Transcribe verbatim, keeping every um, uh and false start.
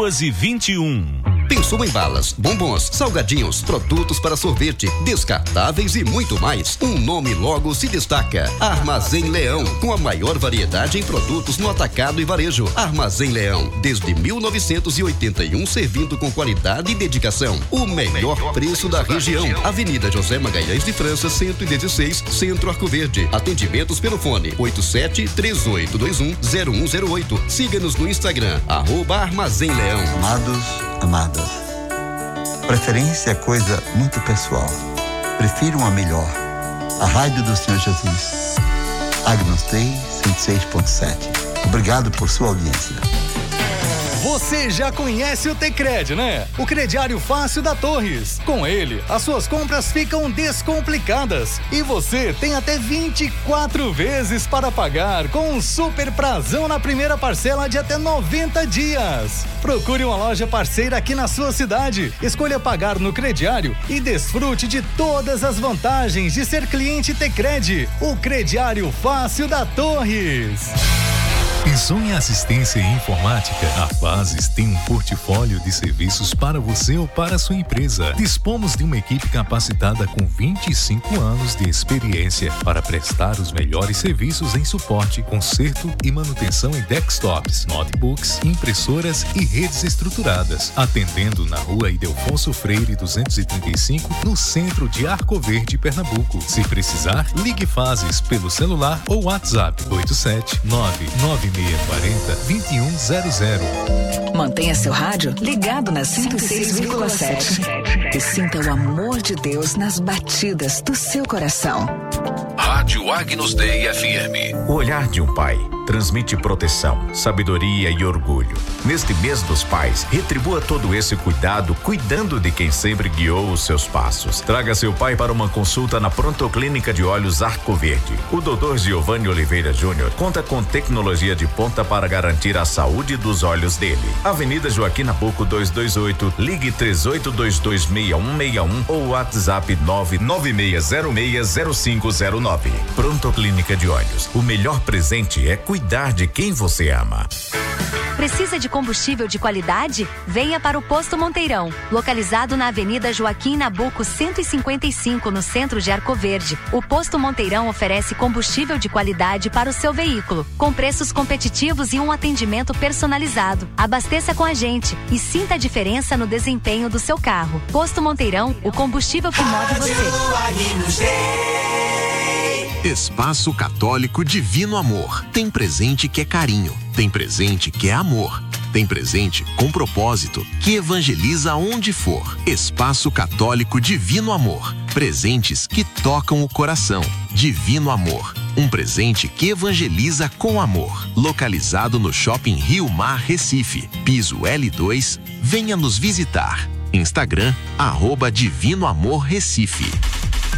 duas e vinte e um. Pensou em balas, bombons, salgadinhos, produtos para sorvete, descartáveis e muito mais? Um nome logo se destaca: Armazém Leão, com a maior variedade em produtos no atacado e varejo. Armazém Leão, desde mil novecentos e oitenta e um, servindo com qualidade e dedicação. O melhor preço da região. Avenida José Magalhães de França, cento e dezesseis, Centro Arco Verde. Atendimentos pelo fone oito sete três oito dois um zero um zero oito. Siga-nos no Instagram, arroba Armazém Leão. Amados, amadas, preferência é coisa muito pessoal. Prefiro uma melhor. A rádio do Senhor Jesus. Agnus Dei cento e seis ponto sete. Obrigado por sua audiência. Você já conhece o Tecred, né? O crediário fácil da Torres. Com ele, as suas compras ficam descomplicadas e você tem até vinte e quatro vezes para pagar, com um super prazão na primeira parcela de até noventa dias. Procure uma loja parceira aqui na sua cidade. Escolha pagar no crediário e desfrute de todas as vantagens de ser cliente Tecred. O crediário fácil da Torres. Pensou em assistência e informática? A Fases tem um portfólio de serviços para você ou para a sua empresa. Dispomos de uma equipe capacitada com vinte e cinco anos de experiência para prestar os melhores serviços em suporte, conserto e manutenção em desktops, notebooks, impressoras e redes estruturadas. Atendendo na rua Ildefonso Freire duzentos e trinta e cinco, no centro de Arco Verde, Pernambuco. Se precisar, ligue Fases pelo celular ou WhatsApp oito sete nove nove seis quatro zero, dois um zero zero. Mantenha seu rádio ligado na cento e seis vírgula sete e sinta o amor de Deus nas batidas do seu coração. Rádio Agnus Dei F M. O olhar de um pai transmite proteção, sabedoria e orgulho. Neste mês dos pais, retribua todo esse cuidado, cuidando de quem sempre guiou os seus passos. Traga seu pai para uma consulta na Prontoclínica de Olhos Arco Verde. O doutor Giovanni Oliveira Júnior conta com tecnologia de ponta para garantir a saúde dos olhos dele. Avenida Joaquim Nabuco duzentos e vinte e oito, ligue três oito dois dois, seis um seis um ou WhatsApp nove nove seis zero seis zero cinco zero nove. Prontoclínica de Olhos. O melhor presente é cuidar de quem você ama. Precisa de combustível de qualidade? Venha para o Posto Monteirão, localizado na Avenida Joaquim Nabuco cento e cinquenta e cinco, no centro de Arco Verde. O Posto Monteirão oferece combustível de qualidade para o seu veículo, com preços competitivos e um atendimento personalizado. Abasteça com a gente e sinta a diferença no desempenho do seu carro. Posto Monteirão, o combustível que move você. Espaço Católico Divino Amor. Tem presente que é carinho, tem presente que é amor, tem presente com propósito, que evangeliza onde for. Espaço Católico Divino Amor. Presentes que tocam o coração. Divino Amor. Um presente que evangeliza com amor. Localizado no Shopping Rio Mar Recife, piso L dois. Venha nos visitar. Instagram, arroba Divino Amor Recife.